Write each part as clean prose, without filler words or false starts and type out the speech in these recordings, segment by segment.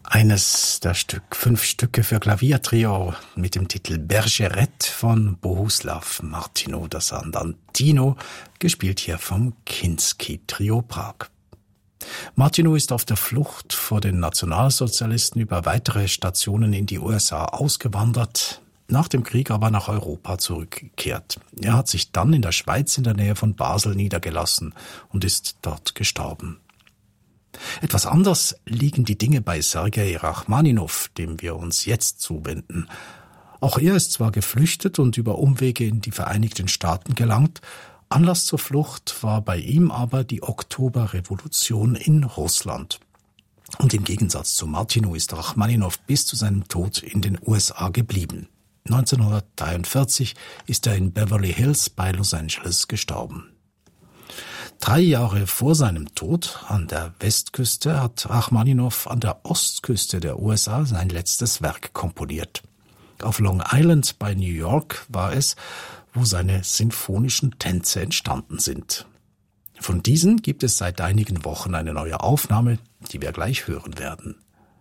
Eines der 5 Stücke für Klaviertrio mit dem Titel Bergeret von Bohuslav Martinu, das Andantino, gespielt hier vom Kinski-Trio Prag. Martinu ist auf der Flucht vor den Nationalsozialisten über weitere Stationen in die USA ausgewandert, nach dem Krieg aber nach Europa zurückgekehrt. Er hat sich dann in der Schweiz in der Nähe von Basel niedergelassen und ist dort gestorben. Etwas anders liegen die Dinge bei Sergei Rachmaninow, dem wir uns jetzt zuwenden. Auch er ist zwar geflüchtet und über Umwege in die Vereinigten Staaten gelangt, Anlass zur Flucht war bei ihm aber die Oktoberrevolution in Russland. Und im Gegensatz zu Martinu ist Rachmaninow bis zu seinem Tod in den USA geblieben. 1943 ist er in Beverly Hills bei Los Angeles gestorben. 3 Jahre vor seinem Tod an der Westküste hat Rachmaninow an der Ostküste der USA sein letztes Werk komponiert. Auf Long Island bei New York war es, wo seine sinfonischen Tänze entstanden sind. Von diesen gibt es seit einigen Wochen eine neue Aufnahme, die wir gleich hören werden.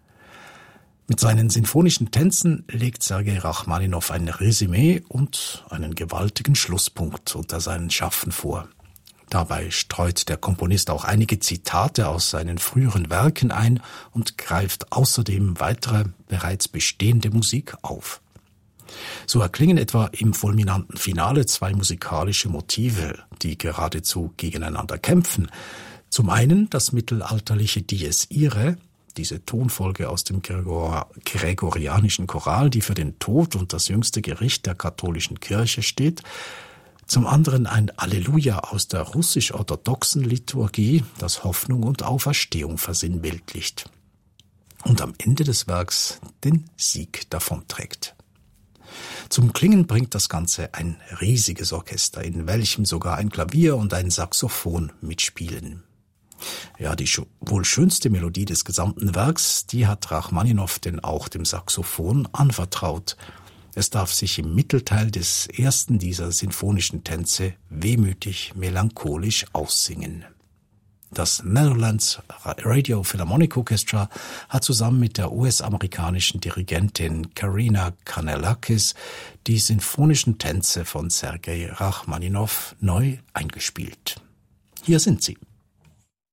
Mit seinen sinfonischen Tänzen legt Sergei Rachmaninow ein Resümee und einen gewaltigen Schlusspunkt unter seinen Schaffen vor. Dabei streut der Komponist auch einige Zitate aus seinen früheren Werken ein und greift außerdem weitere, bereits bestehende Musik auf. So erklingen etwa im fulminanten Finale 2 musikalische Motive, die geradezu gegeneinander kämpfen. Zum einen das mittelalterliche Dies Irae, diese Tonfolge aus dem gregorianischen Choral, die für den Tod und das jüngste Gericht der katholischen Kirche steht. Zum anderen ein Alleluja aus der russisch-orthodoxen Liturgie, das Hoffnung und Auferstehung versinnbildlicht. Und am Ende des Werks den Sieg davonträgt. Zum Klingen bringt das Ganze ein riesiges Orchester, in welchem sogar ein Klavier und ein Saxophon mitspielen. Ja, die wohl schönste Melodie des gesamten Werks, die hat Rachmaninow denn auch dem Saxophon anvertraut. Es darf sich im Mittelteil des ersten dieser sinfonischen Tänze wehmütig, melancholisch aussingen. Das Netherlands Radio Philharmonic Orchestra hat zusammen mit der US-amerikanischen Dirigentin Karina Kanellakis die sinfonischen Tänze von Sergei Rachmaninow neu eingespielt. Hier sind sie.